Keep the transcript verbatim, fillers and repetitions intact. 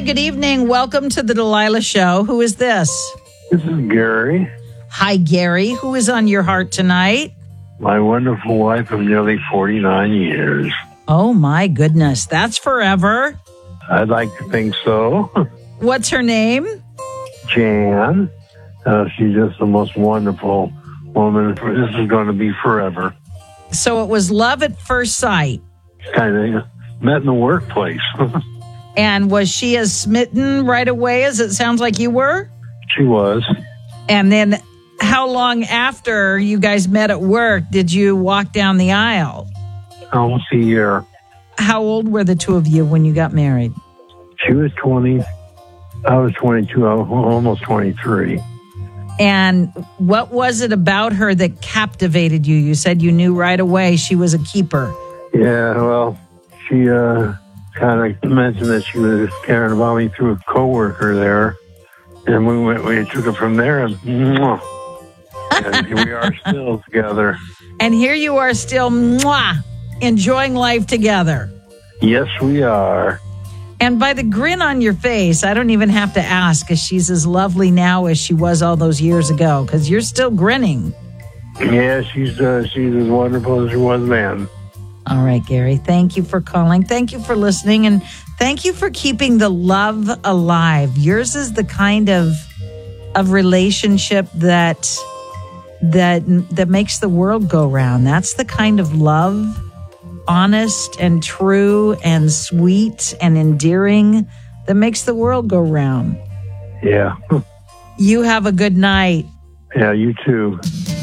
good evening. Welcome to the Delilah Show. Who is this? This is Gary. Hi, Gary. Who is on your heart tonight? My wonderful wife of nearly forty-nine years. Oh, my goodness. That's forever. I'd like to think so. What's her name? Jan. Uh, she's just the most wonderful woman. This is going to be forever. So it was love at first sight. Kind of met in the workplace. And was she as smitten right away as it sounds like you were? She was. And then how long after you guys met at work did you walk down the aisle? Almost a year. How old were the two of you when you got married? She was twenty. I was twenty-two. I was almost twenty-three. And what was it about her that captivated you? You said you knew right away she was a keeper. Yeah, well, she uh, kind of mentioned that she was caring about me through a coworker there. And we went, we took it from there, and, mwah, and here we are still together. And here you are still, mwah, enjoying life together. Yes, we are. And by the grin on your face, I don't even have to ask if she's as lovely now as she was all those years ago, because you're still grinning. Yeah, she's uh, she's as wonderful as she was then. All right, Gary, thank you for calling. Thank you for listening. And thank you for keeping the love alive. Yours is the kind of of relationship that that that makes the world go round. That's the kind of love, honest and true and sweet and endearing, that makes the world go round. Yeah. You have a good night. Yeah, you too.